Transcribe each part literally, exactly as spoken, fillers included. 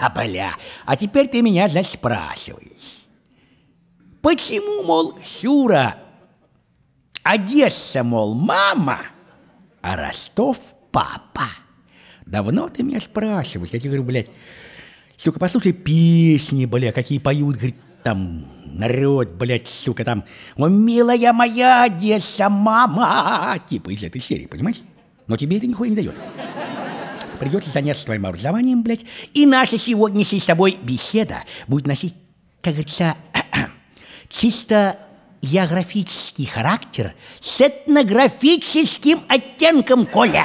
бля, а теперь ты меня, значит, спрашиваешь. Почему, мол, Шура, Одесса, мол, мама, а Ростов папа? Давно ты меня спрашиваешь. Я тебе говорю, блядь, сука, послушай песни, бля, какие поют, говорит, там, народ, блядь, сука, там, о, милая моя Одесса, мама, типа из этой серии, понимаешь? Но тебе это нихуя не дает. Придется заняться твоим образованием, блядь, и наша сегодняшняя с тобой беседа будет носить, как говорится, чисто географический характер с этнографическим оттенком, Коля.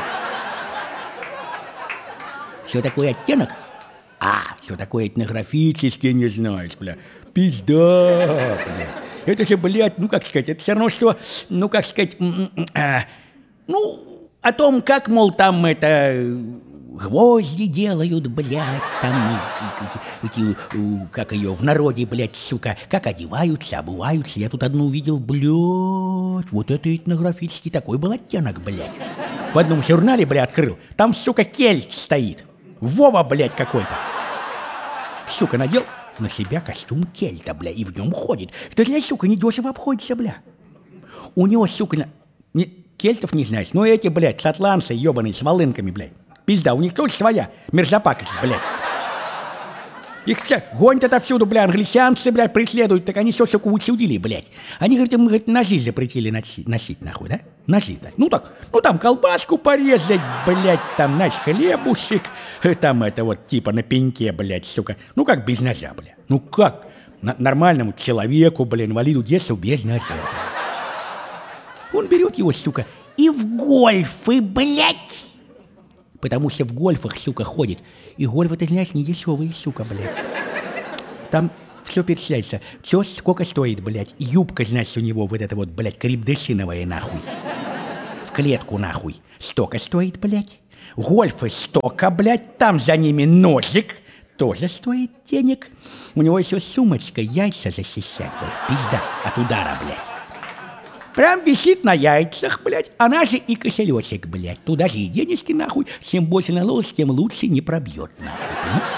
Что такое оттенок? А, что такое этнографический, не знаешь, бля. Пизда, бля. Это же, блядь, ну как сказать, это все равно, что, ну как сказать, а, ну, о том, как, мол, там это... Гвозди делают, блядь, там, эти, как ее, в народе, блядь, сука, как одеваются, обуваются. Я тут одну увидел, блядь, вот это этнографический такой был оттенок, блядь. В одном журнале, блядь, открыл, там, сука, кельт стоит. Вова, блядь, какой-то. Сука, надел на себя костюм кельта, бля, и в нем ходит. Это, знаешь, сука, недешево обходится, бля. У него, сука, на... не... кельтов не знаешь, но эти, блядь, шотландцы, ебаные, с волынками, блядь. Пизда, у них тоже своя мерзопакость, блядь. Их гонят отовсюду, бля, англичанцы, блядь, преследуют, так они все, сука, учудили, блядь. Они, говорят, им, говорят, ножи запретили носить, носить, нахуй, да? Ножи, да? Ну так, ну там колбаску порезать, блядь, там, знаешь, хлебушек, там это вот типа на пеньке, блядь, сука. Ну как без ножа, блядь? Ну как на нормальному человеку, блядь, инвалиду детства без ножа, блядь. Он берет его, сука, и в гольфы, блядь. Потому что в гольфах, сука, ходит. И гольфы, ты знаешь, не дешевые, сука, блядь. Там все перечисляется. Все сколько стоит, блядь. Юбка, значит, у него вот это вот, блядь, крепдышиновая, нахуй. В клетку, нахуй. Столько стоит, блядь. Гольфы столько, блядь. Там за ними ножик. Тоже стоит денег. У него еще сумочка, яйца защищать, блядь. Пизда от удара, блядь. Прям висит на яйцах, блядь, она же и кошелечек, блядь. Туда же и денежки, нахуй. Чем больше наложишь, тем лучше не пробьет, нахуй, понимаешь?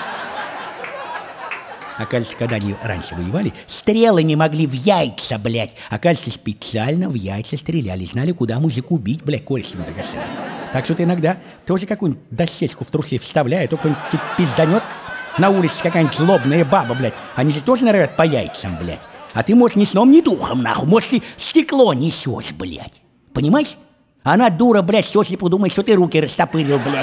Оказывается, когда они раньше воевали, стрелы не могли в яйца, блядь. Оказывается, специально в яйца стреляли. Знали, куда мужику бить, блядь, корешем драгоценным. Так что ты иногда тоже какую-нибудь дощечку в трусы вставляй, а то кто-нибудь пизданет на улице какая-нибудь злобная баба, блядь. Они же тоже норовят по яйцам, блядь. А ты, может, ни сном, ни духом, нахуй. Может, ты стекло несешь, блядь. Понимаешь? Она, дура, блядь, сослепу думает, что ты руки растопырил, блядь.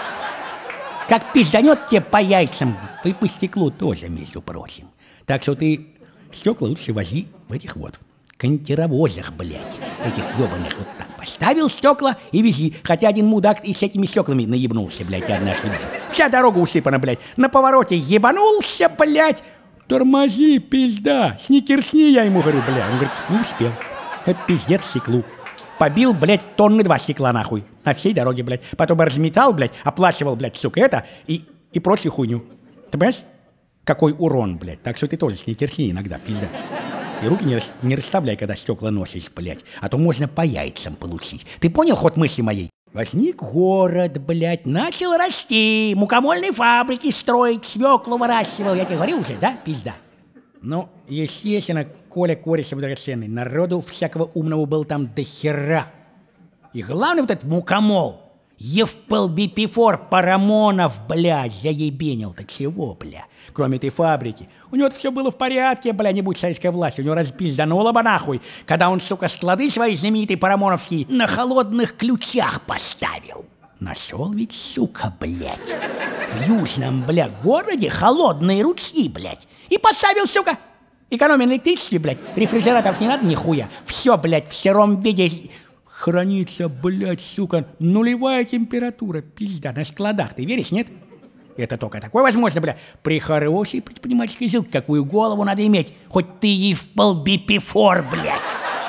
Как пизданет тебе по яйцам, и по стеклу тоже, между прочим. Так что ты стекла лучше вози в этих вот контировозах, блядь. Этих ебаных вот так. Поставил стекла и вези. Хотя один мудак и с этими стеклами наебнулся, блядь, однажды. Вся дорога усыпана, блядь. На повороте ебанулся, блядь. Тормози, пизда, сникерсни, я ему говорю, бля. Он говорит, не успел. Это пиздец стеклу. Побил, блядь, тонны два стекла, нахуй. На всей дороге, блядь. Потом разметал, блядь, оплачивал, блядь, сука, это и, и прочую хуйню. Ты понимаешь? Какой урон, блядь. Так что ты тоже сникерсни иногда, пизда. И руки не, не расставляй, когда стекла носишь, блядь. А то можно по яйцам получить. Ты понял ход мысли моей? Возник город, блядь, начал расти, мукомольные фабрики строить, свеклу выращивал. Я тебе говорил уже, да, пизда? Ну, естественно, Коля Корешев драгоценный, народу всякого умного был там до хера. И главное вот этот мукомол, Евпелбипифор Парамонов, блядь, заебенил. Так чего, бля? Кроме этой фабрики. У него все было в порядке, бля, не будь советской власти. У него распиздануло бы нахуй, когда он, сука, склады свои знаменитые парамоновские на холодных ключах поставил. Нашел ведь, сука, блядь, в южном, бля, городе холодные ручьи, блядь. И поставил, сука, экономия электричества, блядь. Рефрижераторов не надо нихуя. Все, блядь, в сыром виде хранится, блядь, сука, нулевая температура, пизда, на складах. Ты веришь, нет? Это только такое возможно, бля, при хорошей предпринимательской жилке. Какую голову надо иметь, хоть ты Евпелбипифор, блядь.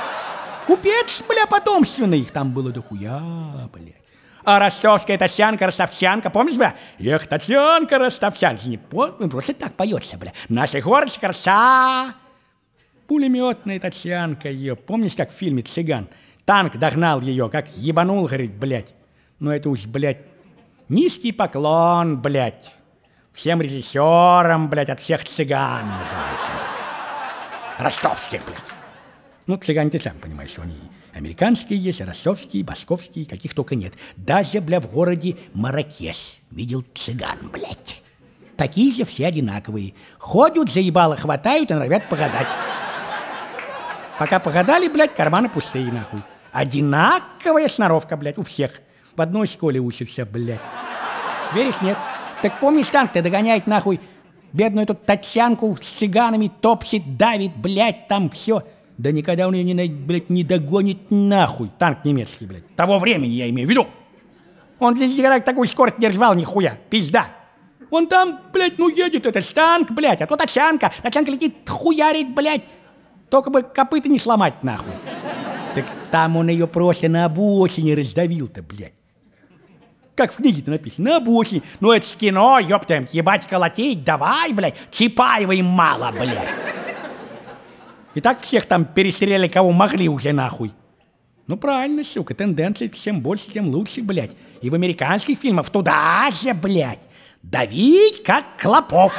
Купец, бля, потомственный, их там было дохуя, блядь. А ростовская тачанка, ростовчанка, помнишь, бля? Эх, тачанка, ростовчанка, не помню, просто так поется, бля. Наша горочка, роса. Пулеметная тачанка ее, помнишь, как в фильме «Цыган»? Танк догнал ее, как ебанул, говорит, блядь. Ну это уж, блядь, низкий поклон, блядь. всем режиссерам, блядь, от всех цыган называется. Ростовских, блядь. Ну, цыгане, ты сам понимаешь, что они американские есть, ростовские, московские, каких только нет. Даже, бля, в городе Марракеш видел цыган, блядь. Такие же все одинаковые. Ходят, заебало хватают и норовят погадать. Пока погадали, блядь, карманы пустые, нахуй. Одинаковая сноровка, блядь, у всех. В одной школе учатся, блядь. Веришь, нет? Так помнишь, танк-то догоняет, нахуй, бедную эту Татьянку с цыганами, топчет, давит, блядь, там все. Да никогда он ее, не, блядь, не догонит, нахуй. Танк немецкий, блядь. Того времени я имею в виду. Он для такой скорость не ржал, нихуя. Пизда. Он там, блядь, ну едет этот танк, блядь, а то Татьянка. Татьянка летит, хуярит, блядь. Только бы копыта не сломать, нахуй. Так там он ее просто на обочине раздавил-то, блядь. Как в книге-то написано, на обочине. Ну это ж кино, ёптаем, ебать колотить, давай, блядь. Чапаева им мало, блядь. И так всех там перестреляли, кого могли уже, нахуй. Ну правильно, сука, тенденции чем больше, тем лучше, блядь. И в американских фильмах туда же, блядь. Давить, как клопов.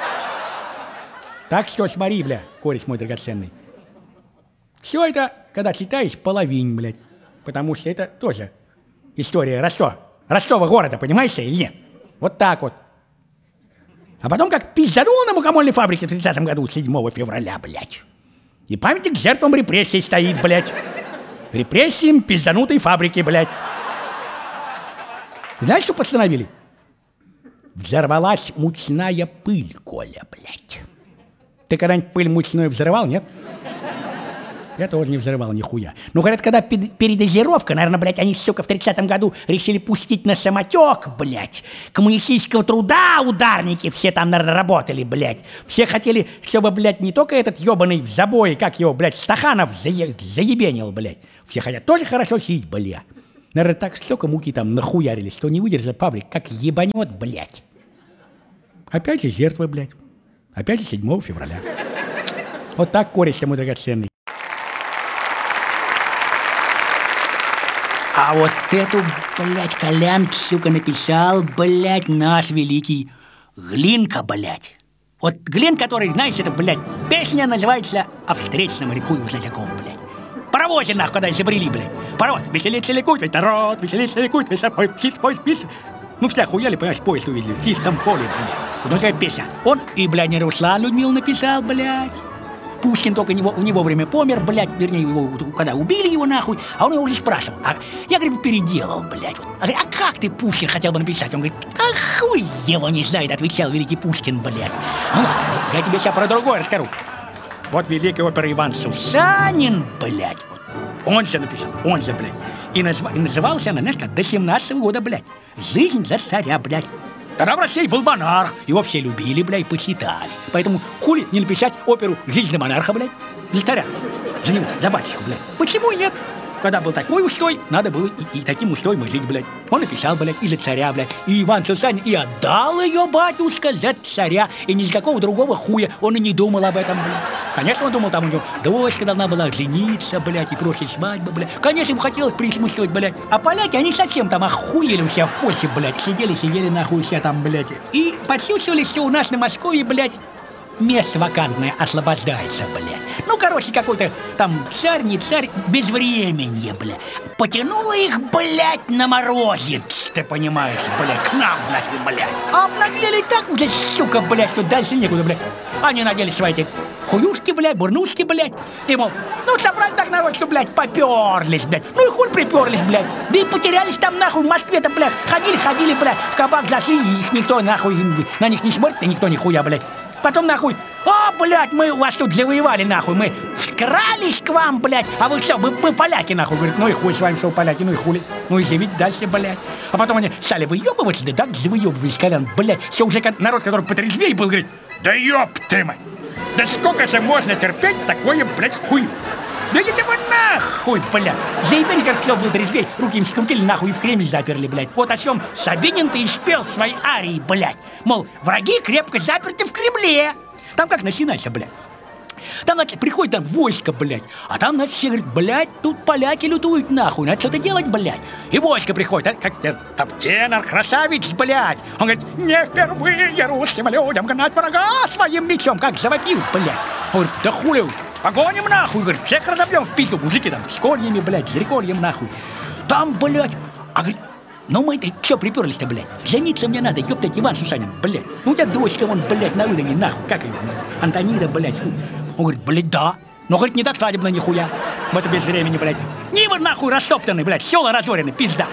Так что смотри, бля, кореш мой драгоценный. Все это, когда читаешь, половинь, блядь. Потому что это тоже история Ростова. Ростова города, понимаешь, или нет? Вот так вот. А потом как пиздануло на мукомольной фабрике в тридцатом году, седьмого февраля, блядь. И памятник жертвам репрессий стоит, блядь. Репрессиям пизданутой фабрики, блядь. Знаешь, что постановили? Взорвалась мучная пыль, Коля, блядь. Ты когда-нибудь пыль мучную взрывал, нет? Я тоже не взрывал нихуя. Ну, говорят, когда передозировка, наверное, блядь, они, сука, в тридцатом году решили пустить на самотек, блядь. Коммунистического труда ударники все там, наверное, работали, блядь. Все хотели, чтобы, блядь, не только этот ебаный в забое, как его, блядь, Стаханов зае... заебенил, блядь. Все хотят тоже хорошо сидеть, блядь. Наверное, так столько муки там нахуярились, что не выдержит паблик, как ебанет, блядь. Опять же жертвы, блядь. Опять же седьмого февраля. Вот так, кореш мой драгоценный. А вот эту, блядь, Колян, сука, написал, блядь, наш великий Глинка, блядь. Вот Глин, который, знаешь, это, блядь, песня называется «О встречном рекую за таком», блядь. Паровозе, нахуй, когда изобрели, блядь. Паровоз, веселится ликует, ведь народ, веселится ликует, весь собой, птиц, поезд, пишет. Ну, все охуели, понимаешь, поезд увидели, в чистом поле, блядь. Вот такая песня. Он и, блядь, не Руслан Людмил написал, блядь. Пушкин только него, у него время помер, блядь, вернее, его, когда убили его, нахуй, а он его уже спрашивал. А я, говорит, переделал, блядь. Вот. А, говорит, а как ты, Пушкин, хотел бы написать? Он говорит, а хуй его не знает, отвечал великий Пушкин, блядь. Ну ладно, я тебе сейчас про другое расскажу. Вот великий опера Иван Сусанин, блядь, вот. Он же написал, он же, блядь. И, назва, и назывался она, знаешь, как, до семнадцатого года, блядь. «Жизнь за царя», блядь. Тогда в России был монарх, его все любили, блядь, почитали. Поэтому хули не написать оперу «Жизнь за монарха», блядь, для царя, за него, за батюшку, блядь. Почему и нет? Когда был такой устой, надо было и, и таким устоем жить, блядь. Он написал, блядь, и за царя, блядь. И Иван Сусанин и отдал ее, батюшка, за царя. И ни с какого другого хуя он и не думал об этом, блядь. Конечно, он думал, там у него дочка должна была жениться, блядь, и просить свадьбы, блядь. Конечно, ему хотелось присутствовать, блядь. А поляки, они совсем там охуели у себя в Польше, блядь. Сидели, сидели нахуй себя там, блядь. И почувствовали, что у нас на Москве, блядь, место вакантное освобождается, блядь. Ну, короче, какой-то там царь, не царь, безвременье, блядь. Потянуло их, блядь, на морозец, ты понимаешь, блядь, к нам, наши, блядь. А обнаглели так уже, сука, блядь, что дальше некуда, блядь. Они надели свои эти хуюшки, блядь, бурнушки, блядь. И, мол, ну, собрать так народ, что, блядь, поперлись, блядь. Ну, и хуй приперлись, блядь. Да и потерялись там, нахуй, в Москве-то, блядь. Ходили, ходили, блядь, в кабак зашли, и их никто, нахуй, на них не смотрит, и никто нихуя, блядь. Потом, нахуй, о, блядь, мы вас тут завоевали, нахуй, мы вкрались к вам, блядь, а вы что, мы, мы поляки, нахуй, говорит, ну и хуй с вами, что поляки, ну и хули, ну и живите дальше, блядь. А потом они стали выебываться, да так завыебывались, Колян, блядь, все уже народ, который потрезвее был, говорит, да ёб ты мой, да сколько же можно терпеть такое, блядь, хуйню? Да идите вы нахуй, блядь! Заебали, как кто был трезвей, руки им скрутили нахуй и в Кремль заперли, блядь. Вот о чем Сабинин-то и спел свои арии, блядь. Мол, враги крепко заперты в Кремле. Там как начинается, блядь. Там, значит, приходит там войско, блядь. А там, значит, все говорят, блядь, тут поляки лютуют, нахуй. Надо что-то делать, блядь. И войско приходит, а, как там тенор, красавец, блядь. Он говорит, не впервые русским людям гнать врага своим мечом, как завопил, блядь. Он говорит, да хули, погоним, нахуй. Говорит, всех разобьем в пизду, мужики там, с кольями, блядь, с рекольем, нахуй. Там, блядь, а говорит, ну мы-то что приперлись-то, блядь? Жениться мне надо, ёптать, Иван Сусанин, блядь. Ну у тебя дочка вон, блядь, на выдане, нахуй, как ее, Антонида, блядь, хуй. Он говорит, блядь, да. Но, говорит, не до свадебно нихуя. В это без времени, блядь. Нивы, нахуй, растоптаны, блядь, села разорены, пизда.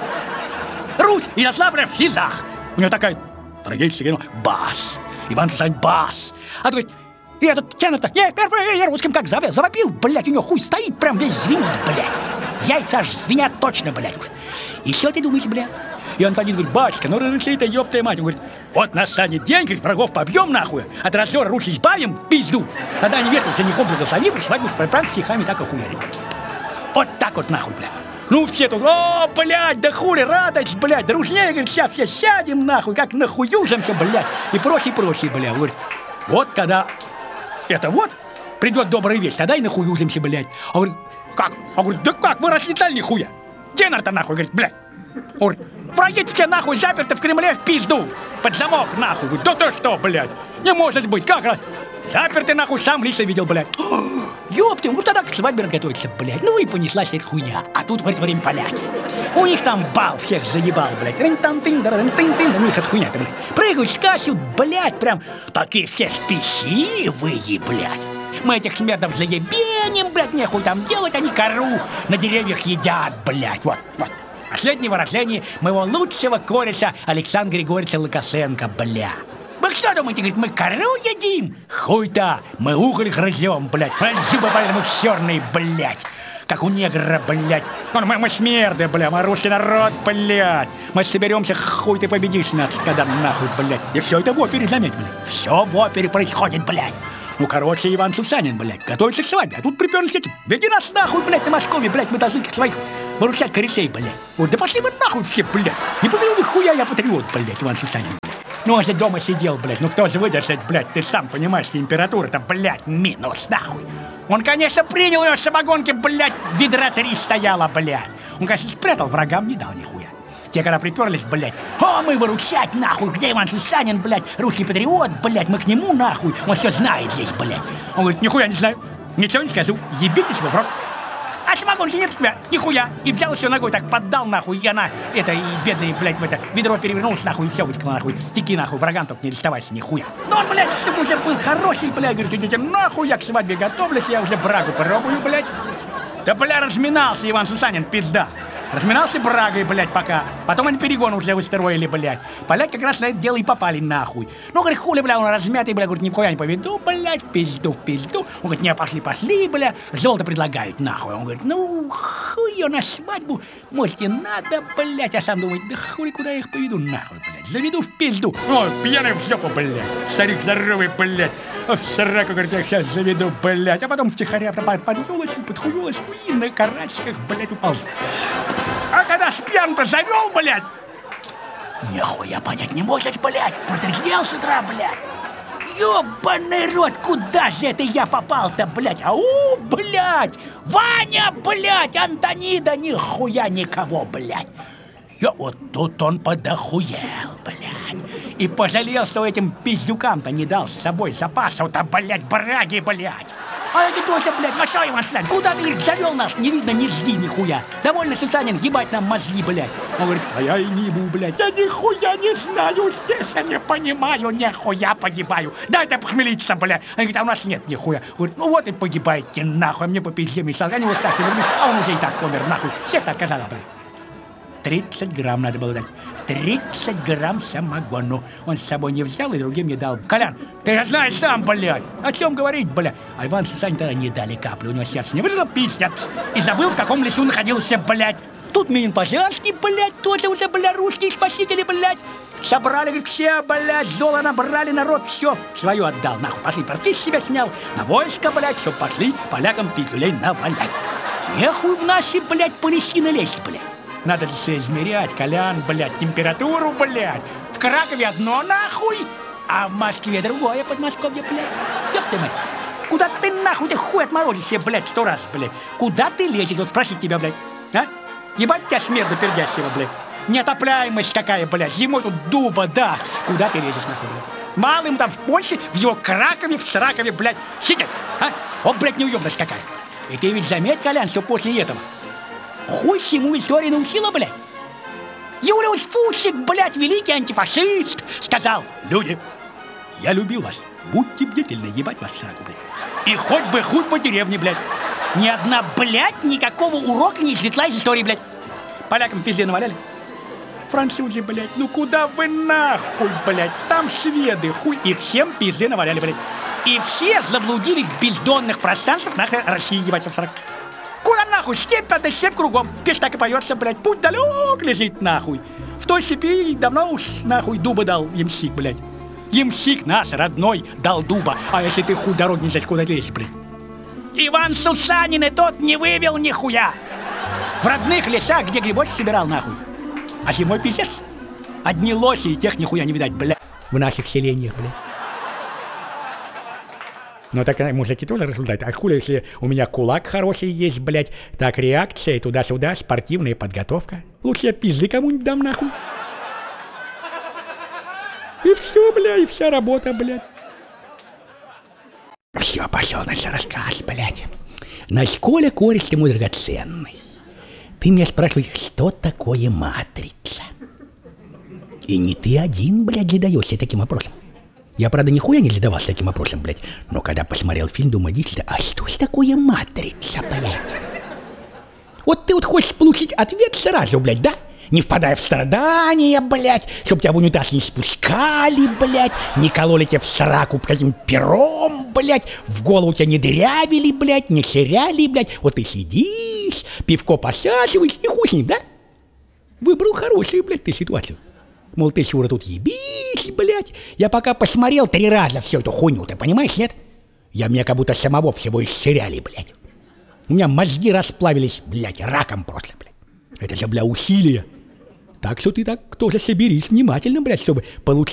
Русь, Ярославль в СИЗах. У него такая трагическая, ну, бас. Иван Сусанин, бас. А то говорит, и этот тянут-то, я впервые русским как завопил, блядь, у него хуй стоит, прям весь звенит, блядь. Яйца аж звенят точно, блядь. И что ты думаешь, бля? И Антонин говорит, батюшка, ну разреши-то, ёптая мать. Он говорит, вот настанет день, говорит, врагов побьем нахуй, от раздора Русь избавим в пизду. Тогда они верят, женихом благословим, свадьбу с прям стихами так и хуярит. Вот так вот нахуй, бля. Ну все тут, о, блядь, да хули, радость, блядь, дружнее, говорит, сейчас все сядем нахуй, как нахуюжимся, блядь, и прочее, прочее, бля. Он говорит, вот когда это вот придет добрая весть, тогда и нахуюжимся, блядь. Он говорит, как? Он говорит, да как, вы расчитали нихуя? Тенор-то нахуй, говорит, блядь. Он говорит, враги все нахуй заперты в Кремле в пизду. Под замок нахуй. Говорит, да ты что, блядь? Не может быть, как? Заперты нахуй, сам лично видел, блядь. Ёпты, ну тогда к свадьбе готовится, блядь. Ну и понеслась эта хуйня. А тут в это время поляки. У них там бал всех заебал, блядь. Рин-тан-тын-тын-тын-тын. У них эта хуйня-то, блядь. Прыгают, скачут, блядь, прям такие все спесивые, блядь. Мы этих смердов заебеним, блядь, нехуй там делать, они кору на деревьях едят, блядь, вот, вот. Последнее выражение моего лучшего кореша Александра Григорьевича Лукашенко, бля. Вы что думаете, говорит, мы кору едим? Хуй-то, мы уголь грызем, блядь, зубы поэтому черные, блядь. Как у негра, блядь. Мы, мы смерды, бля, мы русский народ, блядь. Мы соберемся, хуй ты победишь нас, когда нахуй, блядь. И все это в опере, заметь, блядь. Все в опере происходит, блядь. Ну, короче, Иван Сусанин, блядь, готовится к свадьбе. А тут приперлись эти. Веди нас нахуй, блядь, на Москве, блядь, мы должны своих выручать корешей, блядь. Вот, да пошли вы нахуй все, блядь. Не поведу нихуя, я патриот, блядь, Иван Сусанин, блядь. Ну, он же дома сидел, блядь. Ну, кто же выдержит, блядь, ты сам понимаешь, температура-то, блядь, минус, нахуй. Он, конечно, принял ее с самогонки, блядь, ведра три стояла, блядь. Он, конечно, спрятал, врагам не дал нихуя. Те, когда приперлись, блядь, о, мы выручать, нахуй, где Иван Сусанин, блядь, русский патриот, блядь, мы к нему, нахуй, он все знает здесь, блядь. Он говорит, нихуя не знаю, ничего не скажу, ебитесь вы в рот. А самогонки нет у тебя, нихуя. И взял все ногой, так поддал, нахуй, и она, это, и бедный, блядь, в это, ведро перевернулся, нахуй, и все вытекло, нахуй. Теки, нахуй, врагам только не доставайся, нихуя. Но он, блядь, чтобы уже был хороший, блядь, говорит, идите нахуй, я к свадьбе готовлюсь, я уже брагу пробую, блядь. Да, бля, разминался Иван Сусанин, пизда. Разминался брагой, блядь, пока. Потом они перегон уже устроили, блядь. Поляки как раз на это дело и попали нахуй. Ну, говорит, хули, бля, он размятый, бля, говорит, нихуя не поведу, блядь, в пизду, в пизду. Он говорит, не, пошли, пошли, бля, золото предлагают, нахуй. Он говорит, ну, хуй ее на свадьбу, может, и надо, блядь. А сам думает, да хули, куда я их поведу, нахуй, блядь. Заведу в пизду. О, пьяный в жопу, блядь. Старик здоровый, блядь. В сраку, говорит, я их сейчас заведу, блядь. А потом втихаря под елочку, под хуелочку и на карачках, блядь, упал. А когда спьян-то завел, блядь, нихуя понять не может, блядь, протрезвел с утра, блядь. Ёбаный рот, куда же это я попал-то, блядь? Ау, блядь, Ваня, блядь, Антонида, нихуя никого, блядь. Я вот тут он подохуел, блядь. И пожалел, что этим пиздюкам-то не дал с собой запасов-то, блядь, браги, блядь. А эти тоже, блядь, ну что, Иван Сусанин, куда ты их завел нас? Не видно, не жди нихуя. Довольно, Сусанин, ебать нам мозги, блядь. Он говорит, а я и не буду, блядь. Я нихуя не знаю, здесь я не понимаю, нихуя погибаю. Дайте похмелиться, блядь. Они говорят, а у нас нет нихуя. Говорит, ну вот и погибаете, нахуй, мне по пизде мешал. Они его ставьте, а он уже и так помер, нахуй. Всех отказала, блядь. тридцать грамм надо было дать. тридцать грамм самогону. Он с собой не взял и другим не дал. Колян, ты знаешь сам, блядь. О чем говорить, блядь? А Иван Сусанин тогда не дали капли. У него сердце не выжило, пиздец. И забыл, в каком лесу находился, блядь. Тут Минин-Пожарский, блядь, тоже уже, блядь, русские спасители, блядь. Собрали, говорит, все, блядь, золо набрали, народ, все, свое отдал. Нахуй, пошли, порты с себя снял. На войско, блядь, все, пошли полякам пиздюлей навалять. Нехуй в наши, блядь, Палестины лезть, блядь. Надо же все измерять, Колян, блядь, температуру, блядь. В Кракове одно, нахуй, а в Москве другое, Подмосковье, блядь. Ёб ты мать. Куда ты нахуй ты хуй отморозишь себе, блядь, сто раз, блядь? Куда ты лезешь? Вот спросить тебя, блядь, а? Ебать тебя смерда пердящего, блядь. Неотопляемость какая, блядь. Зимой тут дуба, да. Куда ты лезешь, нахуй, блядь? Малым там в Польше, в его Кракове, в Сракове, блядь, сидят, а? О, блядь, неуемность какая. И ты ведь заметь, Колян, что после этого хуй всему история научила, блядь. Юлиус Фучик, блядь, великий антифашист, сказал: люди, я любил вас, будьте бдительны, ебать вас в сраку, блядь. И хоть бы хуй по деревне, блядь. Ни одна, блядь, никакого урока не извлекла из истории, блядь. Полякам пизде наваляли. Французы, блядь, ну куда вы нахуй, блядь? Там шведы, хуй, и всем пизде наваляли, блядь. И все заблудились в бездонных пространствах нахуй России, ебать, в сраку. Куда нахуй? Степь, это степь кругом. Пес так и поется, блядь. Путь далек лежит, нахуй. В той степи давно уж, нахуй, дуба дал ямщик, блядь. Ямщик наш, родной, дал дуба. А если ты хуй дорог не знаешь, куда лезешь, блядь? Иван Сусанин и тот не вывел нихуя. В родных лесах, где грибочек собирал, нахуй. А зимой пиздец. Одни лоси, и тех нихуя не видать, блядь. В наших селениях, блядь. Но так мужики тоже рассуждают. А хули, если у меня кулак хороший есть, блядь, так реакция, туда-сюда, спортивная подготовка. Лучше я пизды кому-нибудь дам, нахуй. И все, бля, и вся работа, блядь. Все, пошел наш рассказ, блядь. Насколько користь ты мой драгоценный. Ты меня спрашиваешь, что такое матрица? И не ты один, блядь, задаешься таким вопросом. Я, правда, нихуя не задавался таким вопросом, блядь. Но когда посмотрел фильм, думаю, действительно, а что ж такое матрица, блядь? Вот ты вот хочешь получить ответ сразу, блядь, да? Не впадая в страдания, блядь, чтоб тебя в унитаз не спускали, блядь, не кололи тебя в сраку каким-то пером, блядь, в голову тебя не дырявили, блядь, не ширяли, блядь. Вот ты сидишь, пивко посаживаешь, и хуй с ним, да? Выбрал хорошую, блядь, ты ситуацию. Мол, ты, Шура, тут ебись, блядь. Я пока посмотрел три раза всю эту хуйню, ты понимаешь, нет? Я меня как будто самого всего исчеряли, блядь. У меня мозги расплавились, блядь, раком просто, блядь. Это же, бля, усилие. Так что ты так тоже соберись внимательно, блядь, чтобы получить